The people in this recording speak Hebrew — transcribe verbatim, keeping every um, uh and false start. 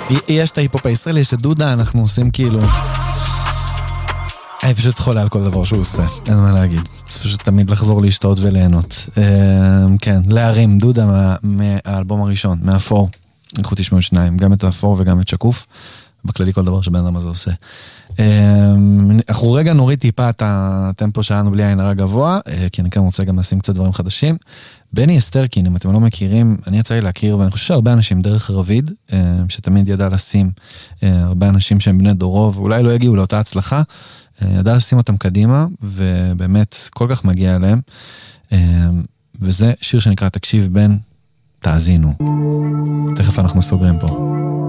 יש את ההיפופ הישראלי, יש את דודה, אנחנו עושים כאילו... אני פשוט חולה על כל דבר שהוא עושה, אין מה להגיד. זה פשוט תמיד לחזור להשתאות וליהנות. כן, להרים, דודה מהאלבום הראשון, מהאפור. אנחנו תשמעו שניים, גם את האפור וגם את שקוף. בכללי כל דבר שבן אדם הזה עושה. אנחנו רגע נוריד טיפה את הטמפו שלנו בלי עין הרע גבוה, כי אני כאן רוצה גם לשים קצת דברים חדשים. בני אסטרקין, אם אתם לא מכירים, אני יצא לי להכיר, ואני חושב שהרבה אנשים דרך רביד, שתמיד ידע לשים, הרבה אנשים שהם בני דורו, ואולי לא יגיעו לאותה הצלחה, ידע לשים אותם קדימה, ובאמת כל כך מגיע אליהם. וזה שיר שנקרא תקשיב בן, תאזינו. תכף אנחנו סוגרים פה.